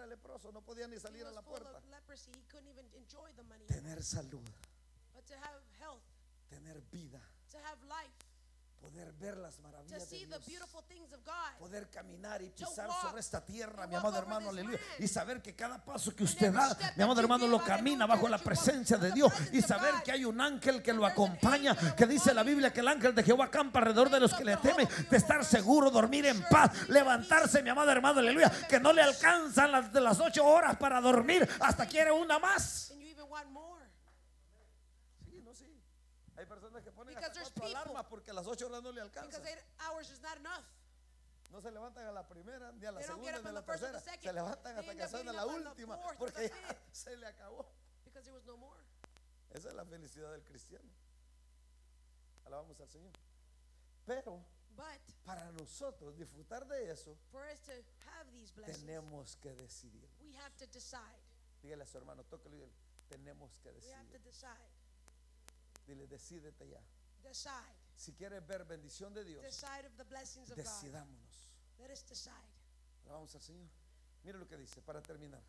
leproso, no podía ni He salir a was la full puerta. of leprosy. He couldn't even enjoy the money. Tener salud, But to have health, tener vida, to have life, poder ver las to maravillas de see the Dios, beautiful things of God, poder caminar y pisar walk, sobre esta tierra, to mi walk amado over hermano, this aleluya, land. y saber que cada paso que And usted every da, step mi amado that you hermano, give, lo I camina know bajo that la you walk presencia in de the Dios, presence y of saber God. que hay un ángel que And lo there's an acompaña, angel that que will dice la follow Biblia you. que el ángel de Jehová acampa alrededor de los que le temen, de estar seguro, dormir en paz, levantarse, mi amado hermano, aleluya, que no le alcanzan las 8 horas para dormir, hasta quiere una más. And you even want more. Sí, no, sí. Hay personas que ponen Because hasta there's 4 people- alarmas porque a las 8 horas no le Because alcanzan. 8 hours is not enough. No se levantan a la primera, ni a la They don't get segunda, up ni a on la the first or tercera. the second. Se levantan They hasta end que up son a getting la up on the última, fourth or porque the ya fifth. se le acabó. Because there was no more. Esa es la felicidad del cristiano. Alabamos al Señor. Pero But para nosotros disfrutar de eso, for us to have these blessings, tenemos que decidir. we have to decide. Dígale a su hermano, tócale y dígale, tenemos que We have to decidir. decide. Dile, decídete ya. Decide. Si quieres ver bendición de Dios, Decide of the blessings of God. decidámonos. Let us decide. Alabamos al Señor. Mira lo que dice para terminar.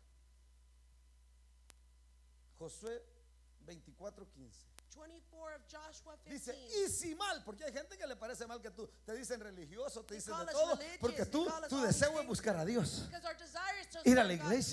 Josué 24:15. 24 of Joshua 15. Dice, y si mal, porque hay gente que le parece mal que tú, te dicen religioso, te They dicen call de us todo, religious, porque they call us tu all these deseo es things. buscar a Dios, Because our desire is to ir a serve la God, iglesia.